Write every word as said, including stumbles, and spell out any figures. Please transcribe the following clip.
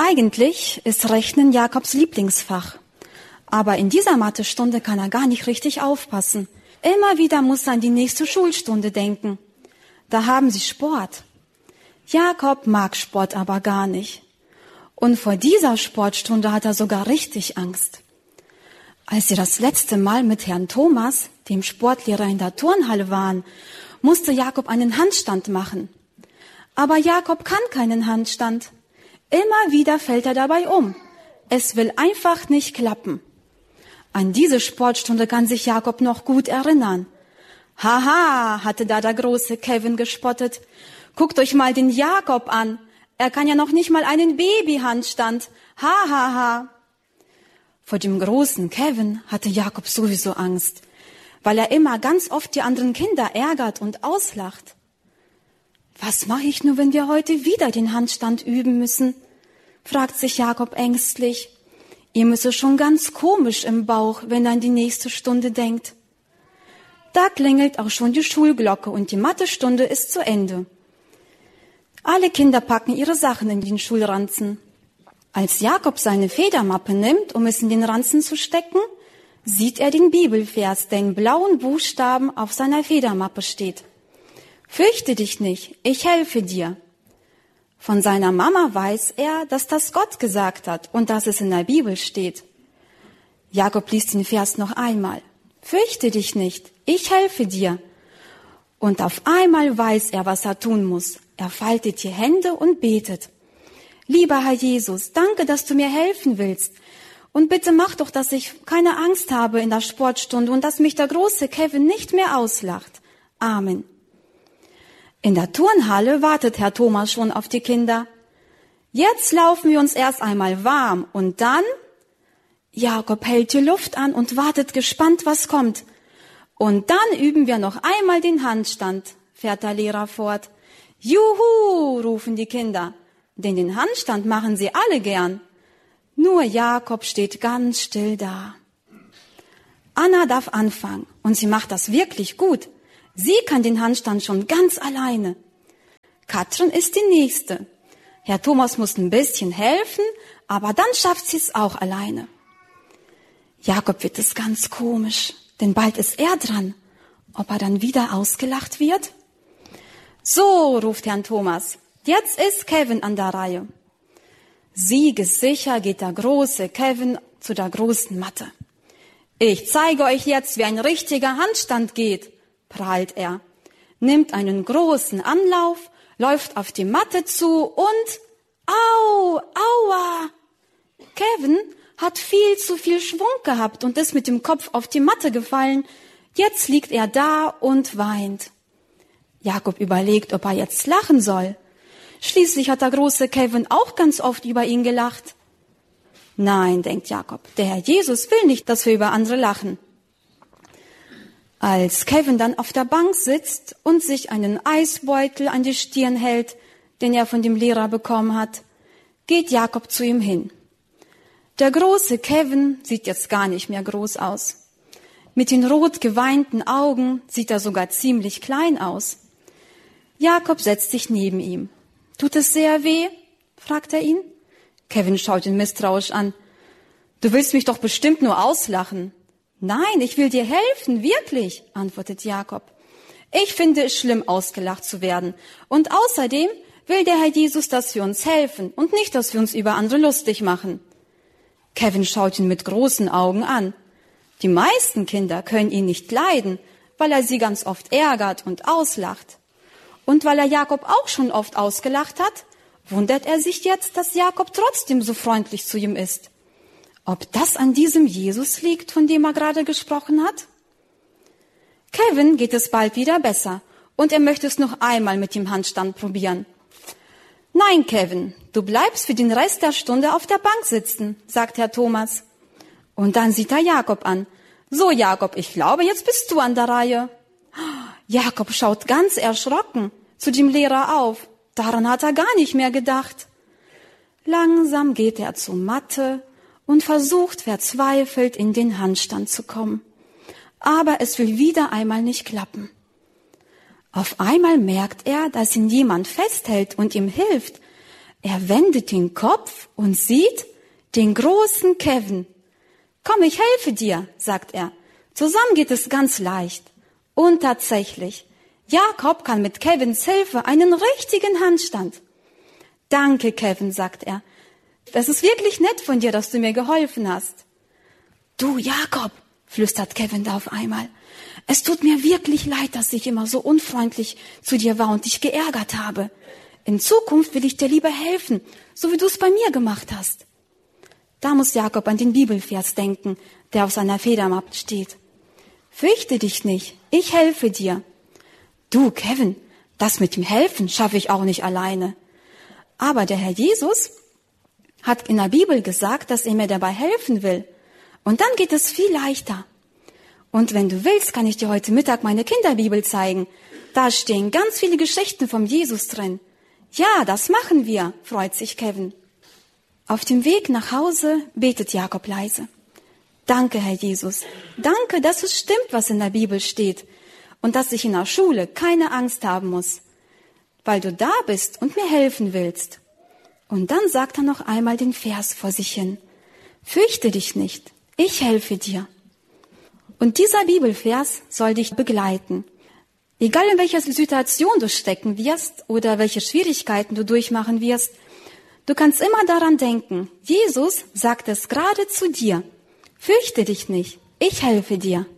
Eigentlich ist Rechnen Jakobs Lieblingsfach. Aber in dieser Mathestunde kann er gar nicht richtig aufpassen. Immer wieder muss er an die nächste Schulstunde denken. Da haben sie Sport. Jakob mag Sport aber gar nicht. Und vor dieser Sportstunde hat er sogar richtig Angst. Als sie das letzte Mal mit Herrn Thomas, dem Sportlehrer, in der Turnhalle waren, musste Jakob einen Handstand machen. Aber Jakob kann keinen Handstand. Immer wieder fällt er dabei um. Es will einfach nicht klappen. An diese Sportstunde kann sich Jakob noch gut erinnern. Haha, hatte da der große Kevin gespottet. Guckt euch mal den Jakob an. Er kann ja noch nicht mal einen Babyhandstand. Ha, ha, ha. Vor dem großen Kevin hatte Jakob sowieso Angst, weil er immer ganz oft die anderen Kinder ärgert und auslacht. Was mache ich nur, wenn wir heute wieder den Handstand üben müssen? Fragt sich Jakob ängstlich. Ihm ist es schon ganz komisch im Bauch, wenn er an die nächste Stunde denkt. Da klingelt auch schon die Schulglocke und die Mathestunde ist zu Ende. Alle Kinder packen ihre Sachen in den Schulranzen. Als Jakob seine Federmappe nimmt, um es in den Ranzen zu stecken, sieht er den Bibelvers, der in blauen Buchstaben auf seiner Federmappe steht. Fürchte dich nicht, ich helfe dir. Von seiner Mama weiß er, dass das Gott gesagt hat und dass es in der Bibel steht. Jakob liest den Vers noch einmal. Fürchte dich nicht, ich helfe dir. Und auf einmal weiß er, was er tun muss. Er faltet die Hände und betet. Lieber Herr Jesus, danke, dass du mir helfen willst. Und bitte mach doch, dass ich keine Angst habe in der Sportstunde und dass mich der große Kevin nicht mehr auslacht. Amen. In der Turnhalle wartet Herr Thomas schon auf die Kinder. Jetzt laufen wir uns erst einmal warm und dann... Jakob hält die Luft an und wartet gespannt, was kommt. Und dann üben wir noch einmal den Handstand, fährt der Lehrer fort. Juhu, rufen die Kinder, denn den Handstand machen sie alle gern. Nur Jakob steht ganz still da. Anna darf anfangen und sie macht das wirklich gut. Sie kann den Handstand schon ganz alleine. Katrin ist die Nächste. Herr Thomas muss ein bisschen helfen, aber dann schafft sie es auch alleine. Jakob wird es ganz komisch, denn bald ist er dran. Ob er dann wieder ausgelacht wird? So, ruft Herrn Thomas, jetzt ist Kevin an der Reihe. Siegessicher geht der große Kevin zu der großen Matte. Ich zeige euch jetzt, wie ein richtiger Handstand geht, prahlt er, nimmt einen großen Anlauf, läuft auf die Matte zu und au, aua! Kevin hat viel zu viel Schwung gehabt und ist mit dem Kopf auf die Matte gefallen. Jetzt liegt er da und weint. Jakob überlegt, ob er jetzt lachen soll. Schließlich hat der große Kevin auch ganz oft über ihn gelacht. Nein, denkt Jakob, der Herr Jesus will nicht, dass wir über andere lachen. Als Kevin dann auf der Bank sitzt und sich einen Eisbeutel an die Stirn hält, den er von dem Lehrer bekommen hat, geht Jakob zu ihm hin. Der große Kevin sieht jetzt gar nicht mehr groß aus. Mit den rot geweinten Augen sieht er sogar ziemlich klein aus. Jakob setzt sich neben ihm. Tut es sehr weh? Fragt er ihn. Kevin schaut ihn misstrauisch an. Du willst mich doch bestimmt nur auslachen. Nein, ich will dir helfen, wirklich, antwortet Jakob. Ich finde es schlimm, ausgelacht zu werden. Und außerdem will der Herr Jesus, dass wir uns helfen und nicht, dass wir uns über andere lustig machen. Kevin schaut ihn mit großen Augen an. Die meisten Kinder können ihn nicht leiden, weil er sie ganz oft ärgert und auslacht. Und weil er Jakob auch schon oft ausgelacht hat, wundert er sich jetzt, dass Jakob trotzdem so freundlich zu ihm ist. Ob das an diesem Jesus liegt, von dem er gerade gesprochen hat? Kevin geht es bald wieder besser und er möchte es noch einmal mit dem Handstand probieren. Nein, Kevin, du bleibst für den Rest der Stunde auf der Bank sitzen, sagt Herr Thomas. Und dann sieht er Jakob an. So, Jakob, ich glaube, jetzt bist du an der Reihe. Jakob schaut ganz erschrocken zu dem Lehrer auf. Daran hat er gar nicht mehr gedacht. Langsam geht er zur Matte und versucht verzweifelt in den Handstand zu kommen. Aber es will wieder einmal nicht klappen. Auf einmal merkt er, dass ihn jemand festhält und ihm hilft. Er wendet den Kopf und sieht den großen Kevin. Komm, ich helfe dir, sagt er. Zusammen geht es ganz leicht. Und tatsächlich, Jakob kann mit Kevins Hilfe einen richtigen Handstand. Danke, Kevin, sagt er. Das ist wirklich nett von dir, dass du mir geholfen hast. Du, Jakob, flüstert Kevin da auf einmal. Es tut mir wirklich leid, dass ich immer so unfreundlich zu dir war und dich geärgert habe. In Zukunft will ich dir lieber helfen, so wie du es bei mir gemacht hast. Da muss Jakob an den Bibelvers denken, der auf seiner Federmappe steht. Fürchte dich nicht, ich helfe dir. Du, Kevin, das mit dem Helfen schaffe ich auch nicht alleine. Aber der Herr Jesus hat in der Bibel gesagt, dass er mir dabei helfen will. Und dann geht es viel leichter. Und wenn du willst, kann ich dir heute Mittag meine Kinderbibel zeigen. Da stehen ganz viele Geschichten vom Jesus drin. Ja, das machen wir, freut sich Kevin. Auf dem Weg nach Hause betet Jakob leise. Danke, Herr Jesus. Danke, dass es stimmt, was in der Bibel steht. Und dass ich in der Schule keine Angst haben muss. Weil du da bist und mir helfen willst. Und dann sagt er noch einmal den Vers vor sich hin. Fürchte dich nicht, ich helfe dir. Und dieser Bibelvers soll dich begleiten. Egal in welcher Situation du stecken wirst oder welche Schwierigkeiten du durchmachen wirst, du kannst immer daran denken, Jesus sagt es gerade zu dir. Fürchte dich nicht, ich helfe dir.